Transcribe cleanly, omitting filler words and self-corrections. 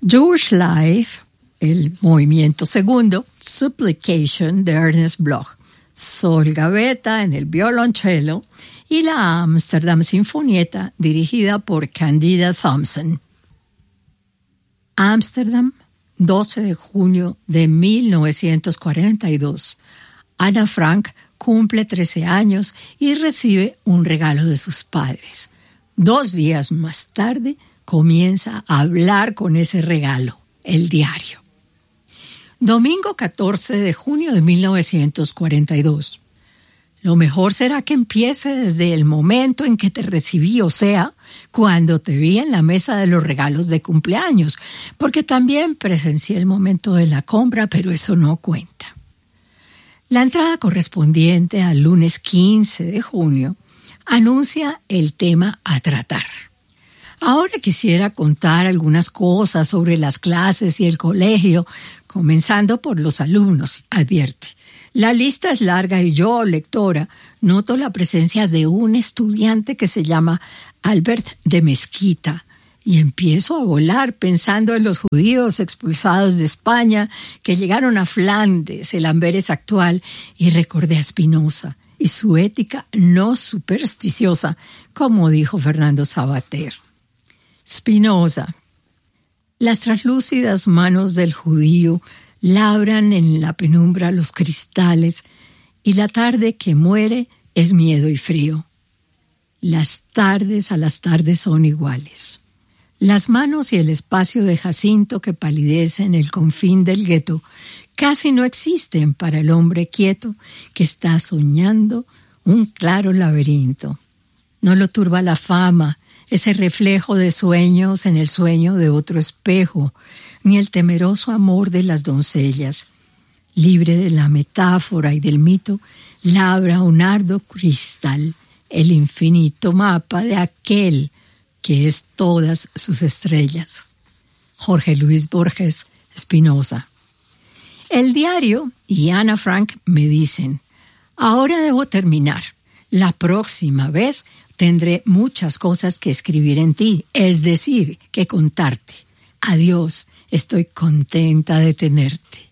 Jewish Life, el movimiento segundo, Supplication de Ernest Bloch, Sol Gavetta en el violonchelo y la Amsterdam Sinfonietta dirigida por Candida Thompson. Ámsterdam, 12 de junio de 1942. Ana Frank cumple 13 años y recibe un regalo de sus padres. 2 días más tarde comienza a hablar con ese regalo, el diario. Domingo 14 de junio de 1942. Lo mejor será que empiece desde el momento en que te recibí, o sea, cuando te vi en la mesa de los regalos de cumpleaños, porque también presencié el momento de la compra, pero eso no cuenta. La entrada correspondiente al lunes 15 de junio anuncia el tema a tratar. Ahora quisiera contar algunas cosas sobre las clases y el colegio, comenzando por los alumnos, advierte. La lista es larga y yo, lectora, noto la presencia de un estudiante que se llama Albert de Mezquita y empiezo a volar pensando en los judíos expulsados de España que llegaron a Flandes, el Amberes actual, y recordé a Spinoza y su ética no supersticiosa, como dijo Fernando Savater. Spinoza. Las translúcidas manos del judío labran en la penumbra los cristales y la tarde que muere es miedo y frío. Las tardes a las tardes son iguales. Las manos y el espacio de Jacinto que palidece en el confín del gueto casi no existen para el hombre quieto que está soñando un claro laberinto. No lo turba la fama, ese reflejo de sueños en el sueño de otro espejo, ni el temeroso amor de las doncellas. Libre de la metáfora y del mito, labra un ardo cristal, el infinito mapa de aquel que es todas sus estrellas. Jorge Luis Borges, Spinoza. El diario y Ana Frank me dicen, ahora debo terminar. La próxima vez tendré muchas cosas que escribir en ti, es decir, que contarte. Adiós, estoy contenta de tenerte.